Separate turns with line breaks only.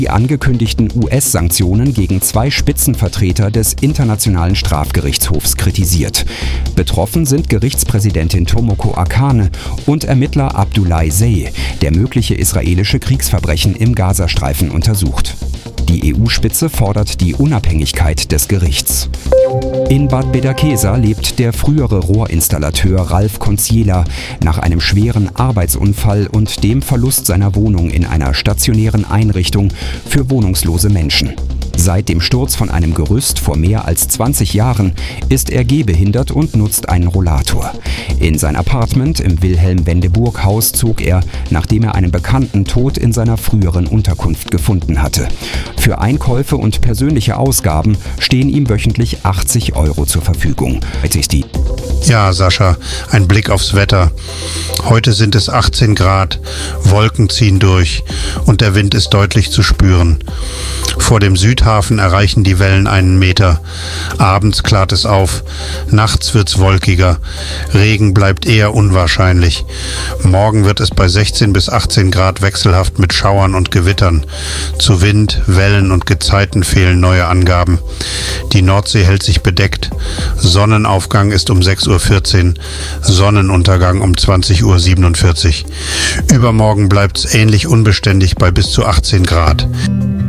die angekündigten US-Sanktionen gegen 2 Spitzenvertreter des Internationalen Strafgerichtshofs kritisiert. Betroffen sind Gerichtspräsidentin Tomoko Akane und Ermittler Abdoulaye Sey, der mögliche israelische Kriegsverbrechen im Gazastreifen untersucht. Die EU-Spitze fordert die Unabhängigkeit des Gerichts. In Bad Bederkesa lebt der frühere Rohrinstallateur Ralf Konciela nach einem schweren Arbeitsunfall und dem Verlust seiner Wohnung in einer stationären Einrichtung für wohnungslose Menschen. Seit dem Sturz von einem Gerüst vor mehr als 20 Jahren ist er gehbehindert und nutzt einen Rollator. In sein Appartement im Wilhelm-Wendeburg-Haus zog er, nachdem er einen Bekannten tot in seiner früheren Unterkunft gefunden hatte. Für Einkäufe und persönliche Ausgaben stehen ihm wöchentlich 80 € zur Verfügung.
Ja, Sascha, ein Blick aufs Wetter. Heute sind es 18 Grad, Wolken ziehen durch und der Wind ist deutlich zu spüren. Vor dem Südhafen erreichen die Wellen 1 Meter. Abends klart es auf, nachts wird's wolkiger. Regen bleibt eher unwahrscheinlich. Morgen wird es bei 16 bis 18 Grad wechselhaft mit Schauern und Gewittern. Zu Wind, Wellen und Gezeiten fehlen neue Angaben. Die Nordsee hält sich bedeckt. Sonnenaufgang ist um 6:14 Uhr, Sonnenuntergang um 20:47 Uhr. Übermorgen bleibt's ähnlich unbeständig bei bis zu 18 Grad.